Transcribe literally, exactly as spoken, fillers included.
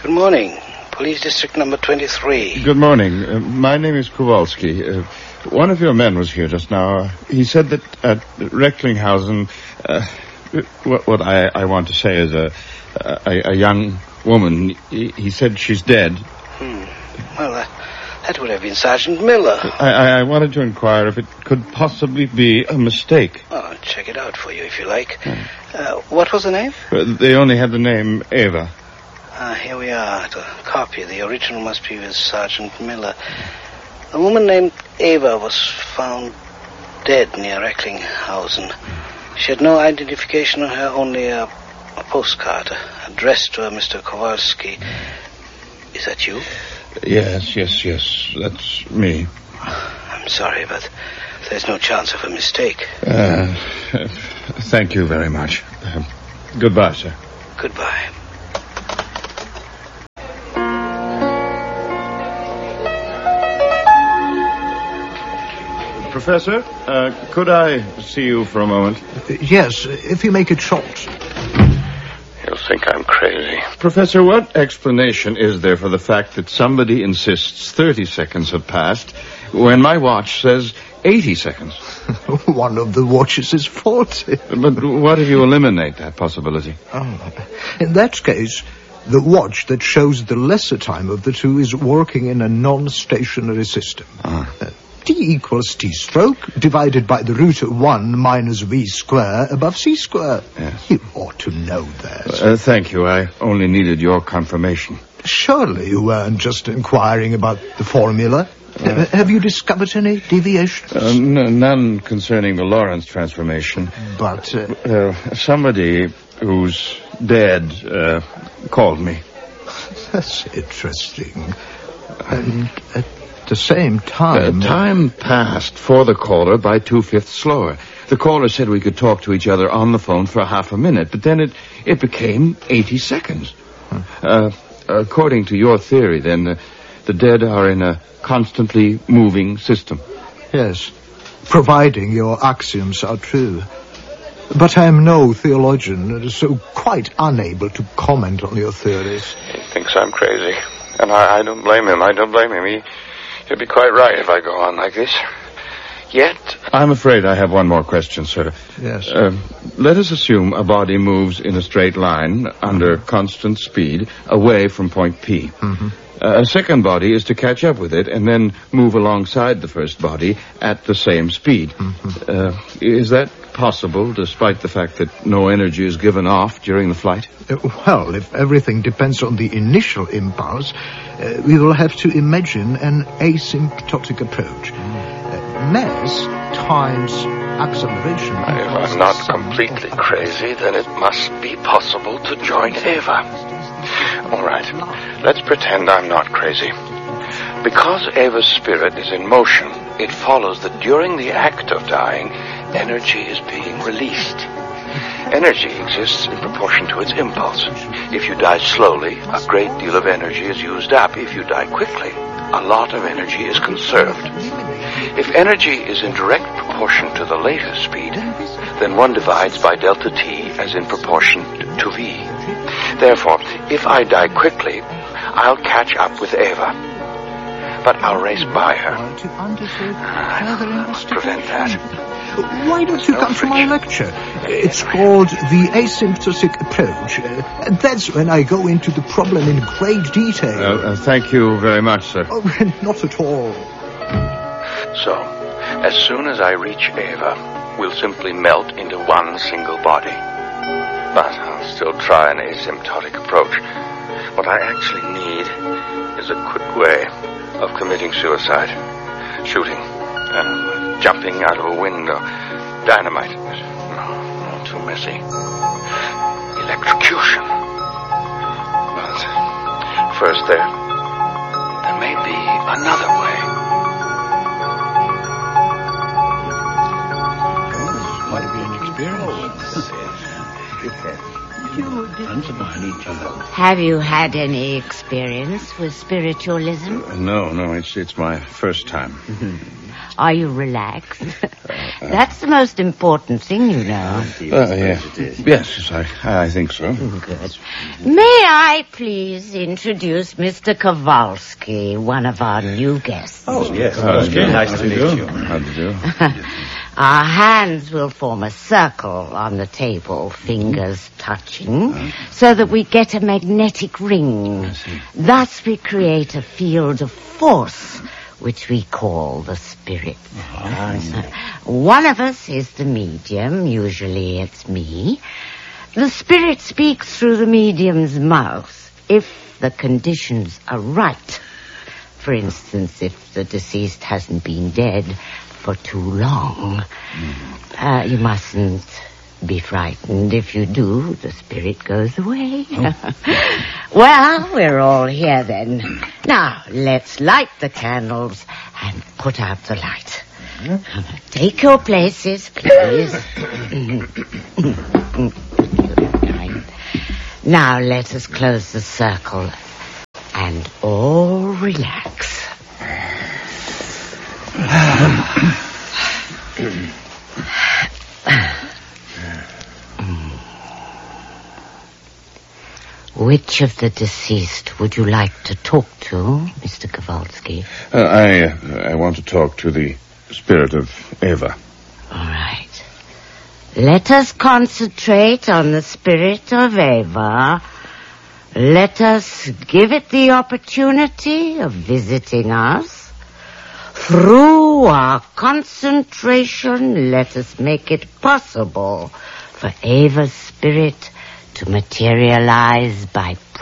Good morning. Police District Number twenty-three. Good morning. Uh, my name is Kowalski. Uh, one of your men was here just now. Uh, he said that at Recklinghausen, uh, what, what I, I want to say is a, a, a young woman, he, he said she's dead. Hmm. Well, uh, that would have been Sergeant Miller. I, I, I wanted to inquire if it could possibly be a mistake. Oh, I'll check it out for you if you like. Hmm. Uh, what was the name? Uh, they only had the name Eva. Ah, here we are. The copy. The original must be with Sergeant Miller. A woman named Eva was found dead near Recklinghausen. She had no identification on her, only a, a postcard addressed to a Mister Kowalski. Is that you? Yes, yes, yes. That's me. I'm sorry, but there's no chance of a mistake. Uh, thank you very much. Uh, goodbye, sir. Goodbye. Professor, uh, could I see you for a moment? Yes, if you make it short. You'll think I'm crazy. Professor, what explanation is there for the fact that somebody insists thirty seconds have passed when my watch says eighty seconds? One of the watches is faulty. But what if you eliminate that possibility? Oh, in that case, the watch that shows the lesser time of the two is working in a non-stationary system. Ah. Uh, T equals T stroke divided by the root of one minus V square above C square. Yes. You ought to know that. Uh, thank you. I only needed your confirmation. Surely you weren't just inquiring about the formula. Uh, Have you discovered any deviations? Uh, n- none concerning the Lorentz transformation. But... Uh, uh, somebody who's dead uh, called me. That's interesting. And at the same time... Uh, time passed for the caller by two-fifths slower. The caller said we could talk to each other on the phone for half a minute, but then it, it became eighty seconds. Huh. Uh, according to your theory, then, uh, the dead are in a constantly moving system. Yes, providing your axioms are true. But I am no theologian, so quite unable to comment on your theories. He thinks I'm crazy. And I, I don't blame him. I don't blame him. He, he'll be quite right if I go on like this. Yet... I'm afraid I have one more question, sir. Yes. Uh, let us assume a body moves in a straight line under constant speed away from point P. Mm-hmm. Uh, a second body is to catch up with it and then move alongside the first body at the same speed. Mm-hmm. Uh, is that possible, despite the fact that no energy is given off during the flight? Uh, well, if everything depends on the initial impulse, uh, we will have to imagine an asymptotic approach. Uh, mass times acceleration. If I'm not completely crazy, then it must be possible to join Eva. All right, let's pretend I'm not crazy. Because Eva's spirit is in motion, it follows that during the act of dying, energy is being released. Energy exists in proportion to its impulse. If you die slowly, a great deal of energy is used up. If you die quickly, a lot of energy is conserved. If energy is in direct proportion to the later speed, then one divides by delta T as in proportion to V. Therefore, if I die quickly, I'll catch up with Eva. But I'll race by her. I must prevent that. Why don't you No come to my friction. lecture? It's called the asymptotic approach. Uh, and that's when I go into the problem in great detail. Uh, uh, thank you very much, sir. Oh, not at all. So, as soon as I reach Eva, we'll simply melt into one single body. But I'll still try an asymptotic approach. What I actually need is a quick way of committing suicide. Shooting. Uh, jumping out of a window. Dynamite. No, no, too messy. Electrocution. But first there, there may be another way. Might be an experience. Have you had any experience with spiritualism? Uh, no, no, it's it's my first time. Are you relaxed? That's the most important thing, you know. Uh, yeah. Yes, yes, I, I think so. Good. May I please introduce Mister Kowalski, one of our new guests? Oh, yes. Uh, Okay, nice to meet you. How do you do? Our hands will form a circle on the table, fingers touching, so that we get a magnetic ring. Thus we create a field of force, which we call the spirit. One of us is the medium, usually it's me. The spirit speaks through the medium's mouth if the conditions are right. For instance, if the deceased hasn't been dead for too long. Uh, you mustn't be frightened. If you do, the spirit goes away. Oh. Well, we're all here then. Now, let's light the candles and put out the light. Take your places, please. Now, let us close the circle and all relax. Which of the deceased would you like to talk to, Mister Kowalski? Uh, I uh, I want to talk to the spirit of Eva. All right. Let us concentrate on the spirit of Eva. Let us give it the opportunity of visiting us. Through our concentration, let us make it possible for Eva's spirit to materialize by